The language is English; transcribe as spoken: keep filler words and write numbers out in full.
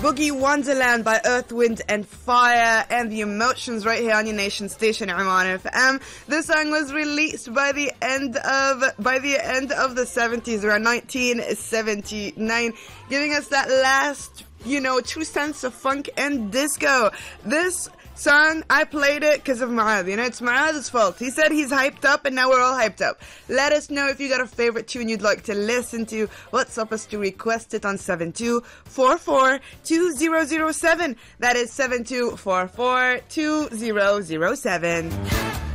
Boogie Wonderland by Earth, Wind and Fire, and the Emotions right here on your nation station, Oman F M. This song was released by the end of by the end of the seventies, around nineteen seventy-nine, giving us that last, you know, true sense of funk and disco. This song, I played it because of Maad. You know, it's Maad's fault. He said he's hyped up, and now we're all hyped up. Let us know if you got a favorite tune you'd like to listen to. WhatsApp us to request it on seven two four four two zero zero seven. That is seven two four four two zero zero seven.